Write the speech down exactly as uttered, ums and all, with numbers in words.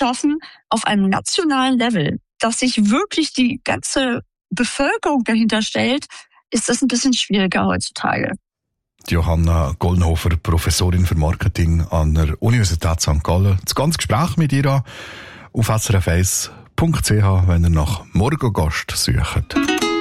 schaffen auf einem nationalen Level, dass sich wirklich die ganze Bevölkerung dahinter stellt, ist das ein bisschen schwieriger heutzutage. Johanna Gollenhofer, Professorin für Marketing an der Universität Sankt Gallen. Das ganze Gespräch mit ihr auf s r f eins punkt c h, wenn ihr nach Morgengast sucht.